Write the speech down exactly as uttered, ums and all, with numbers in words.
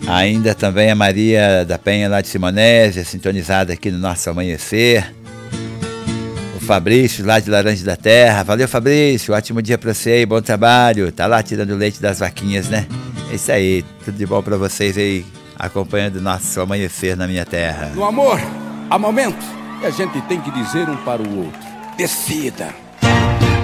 Ainda também a Maria da Penha lá de Simonésia, sintonizada aqui no nosso amanhecer. O Fabrício lá de Laranja da Terra. Valeu, Fabrício, ótimo dia pra você aí, bom trabalho. Tá lá tirando o leite das vaquinhas, né? É isso aí, tudo de bom pra vocês aí, acompanhando o nosso amanhecer na minha terra. No amor, há momentos que a gente tem que dizer um para o outro: decida.